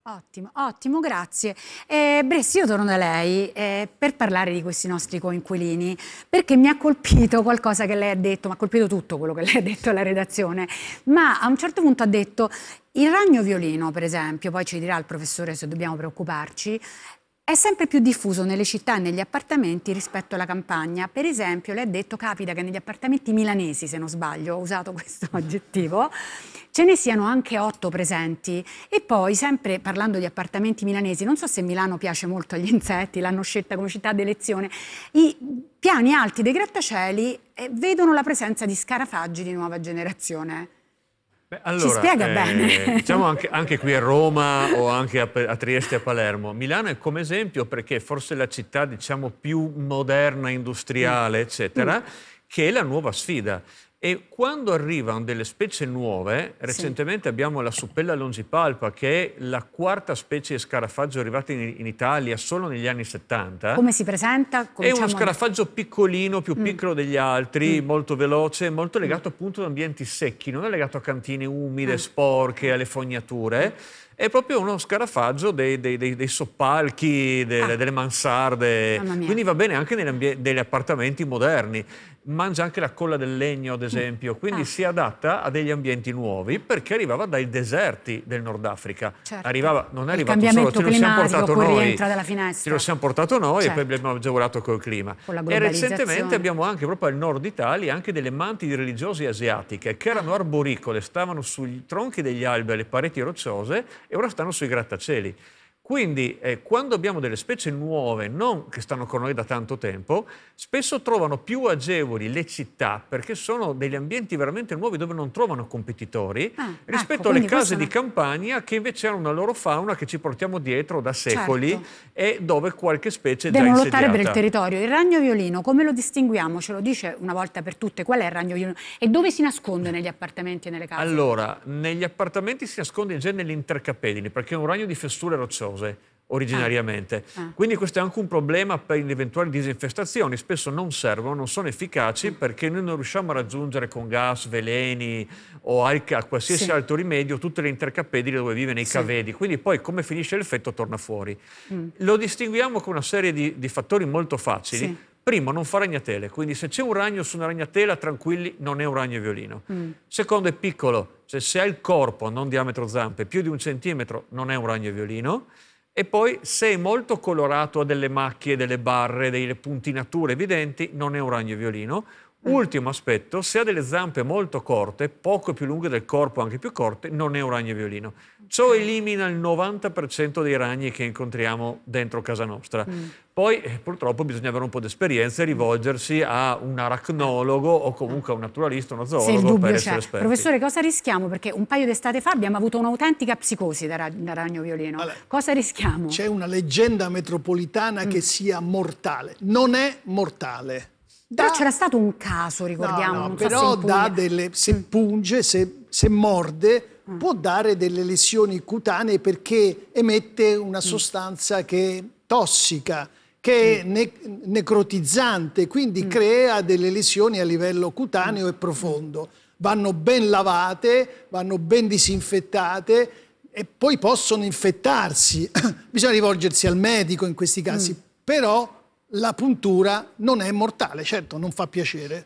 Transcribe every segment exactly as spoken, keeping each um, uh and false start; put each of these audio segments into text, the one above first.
Ottimo, ottimo, grazie. Eh, Bressi, io torno da lei eh, per parlare di questi nostri coinquilini, perché mi ha colpito qualcosa che lei ha detto, mi ha colpito tutto quello che lei ha detto alla redazione, ma a un certo punto ha detto il ragno violino, per esempio, poi ci dirà il professore se dobbiamo preoccuparci, è sempre più diffuso nelle città e negli appartamenti rispetto alla campagna. Per esempio, lei ha detto, capita che negli appartamenti milanesi, se non sbaglio, ho usato questo aggettivo, ce ne siano anche otto presenti. E poi, sempre parlando di appartamenti milanesi, non so se Milano piace molto agli insetti, l'hanno scelta come città d'elezione, i piani alti dei grattacieli eh, vedono la presenza di scarafaggi di nuova generazione. Beh, Ci allora, spiega eh, bene. diciamo anche, anche qui a Roma o anche a, a Trieste e a Palermo. Milano è come esempio perché forse è la città, diciamo, più moderna, industriale, Mm. eccetera, Mm. che è la nuova sfida. E quando arrivano delle specie nuove, Sì. recentemente abbiamo la Suppella longipalpa, che è la quarta specie di scarafaggio arrivata in, in Italia solo negli anni settanta. Come si presenta? È uno Cominciamo... scarafaggio piccolino, più Mm. piccolo degli altri, Mm. molto veloce, molto Mm. legato appunto ad ambienti secchi, non è legato a cantine umide, Ah. sporche, alle fognature. È proprio uno scarafaggio dei, dei, dei, dei soppalchi, delle, Ah. delle mansarde, Mamma mia. quindi va bene anche negli appartamenti moderni. Mangia anche la colla del legno, ad esempio, quindi Ah. si adatta a degli ambienti nuovi perché arrivava dai deserti del Nord Africa. Certo. Arrivava, non è Il arrivato solo, cambiamento ce lo siamo climatico portato cui noi, rientra dalla ce finestra. lo siamo portato noi Certo. e poi abbiamo agevolato col clima. Con la E globalizzazione. recentemente abbiamo anche proprio al nord Italia anche delle mantidi religiose asiatiche che erano arboricole, stavano sui tronchi degli alberi, alle pareti rocciose e ora stanno sui grattacieli. Quindi eh, quando abbiamo delle specie nuove, non che stanno con noi da tanto tempo, spesso trovano più agevoli le città perché sono degli ambienti veramente nuovi dove non trovano competitori Ah, rispetto ecco, alle quindi case questo di no- campagna che invece hanno una loro fauna che ci portiamo dietro da secoli Certo. e dove qualche specie è già Devono insediata. lottare per il territorio. Il ragno violino, come lo distinguiamo? Ce lo dice una volta per tutte? Qual è il ragno violino? E dove si nasconde negli appartamenti e nelle case? Allora, negli appartamenti si nasconde in genere negli intercapedini perché è un ragno di fessure rocciose originariamente. Ah. Ah. Quindi questo è anche un problema per le eventuali disinfestazioni. Spesso non servono, non sono efficaci Mm. perché noi non riusciamo a raggiungere con gas, veleni o alca, qualsiasi Sì. altro rimedio tutte le intercapedini dove vive nei Sì. cavedi. Quindi poi come finisce l'effetto torna fuori. Mm. Lo distinguiamo con una serie di, di fattori molto facili. Sì. Primo, non fa ragnatele, quindi se c'è un ragno su una ragnatela, tranquilli, non è un ragno violino. Mm. Secondo, è piccolo, cioè se ha il corpo, non diametro zampe, più di un centimetro, non è un ragno violino. E poi, se è molto colorato, ha delle macchie, delle barre, delle puntinature evidenti, non è un ragno violino. Ultimo aspetto, se ha delle zampe molto corte, poco più lunghe del corpo, anche più corte, non è un ragno violino. Ciò elimina il novanta per cento dei ragni che incontriamo dentro casa nostra. Mm. Poi eh, purtroppo bisogna avere un po' di esperienza e rivolgersi a un aracnologo o comunque a un naturalista, uno Se il zoologo per dubbio essere c'è. esperti. Professore, cosa rischiamo? Perché un paio d'estate fa abbiamo avuto un'autentica psicosi da, ra da ragno violino. Allora, cosa rischiamo? C'è una leggenda metropolitana Mm. che sia mortale. Non è mortale. Però Da- c'era stato un caso, ricordiamo, No, no, non so però se in Puglia. dà delle, se punge, se, se morde, può dare delle lesioni cutanee perché emette una sostanza che è tossica, che è ne necrotizzante, quindi crea delle lesioni a livello cutaneo e profondo. Vanno ben lavate, vanno ben disinfettate e poi possono infettarsi. Bisogna rivolgersi al medico in questi casi, però la puntura non è mortale, certo non fa piacere.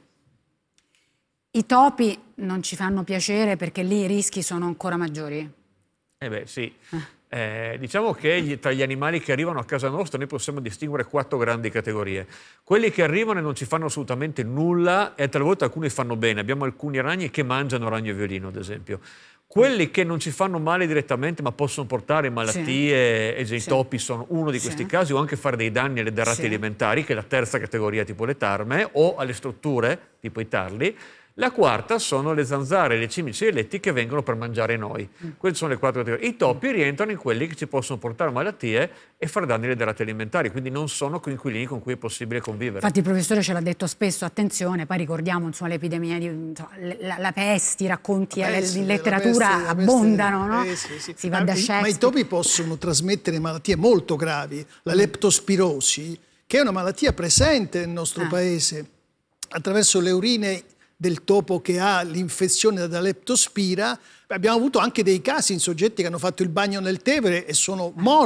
I topi non ci fanno piacere perché lì i rischi sono ancora maggiori. Eh beh, sì. Eh, diciamo che gli, tra gli animali che arrivano a casa nostra noi possiamo distinguere quattro grandi categorie. Quelli che arrivano e non ci fanno assolutamente nulla e talvolta alcuni fanno bene. Abbiamo alcuni ragni che mangiano ragno violino, ad esempio. Quelli che non ci fanno male direttamente ma possono portare malattie, sì. E già i Sì. topi sono uno di questi Sì. casi, o anche fare dei danni alle derrate Sì. alimentari, che è la terza categoria tipo le tarme, o alle strutture tipo i tarli. La quarta sono le zanzare, le cimici e i letti che vengono per mangiare noi. Queste sono le quattro categorie. I topi rientrano in quelli che ci possono portare malattie e far danni alle derrate alimentari, quindi non sono coinquilini con cui è possibile convivere. Infatti il professore ce l'ha detto spesso, attenzione, poi ricordiamo insomma, l'epidemia di insomma, la, la peste, i racconti La eh, peste, in la letteratura peste, la peste, abbondano, no? eh, sì, sì. Si va Ma, da ma Shakespeare. i topi possono trasmettere malattie molto gravi, la leptospirosi, che è una malattia presente nel nostro Ah. paese, attraverso le urine del topo che ha l'infezione da leptospira Abbiamo avuto anche dei casi in soggetti che hanno fatto il bagno nel Tevere e sono morti.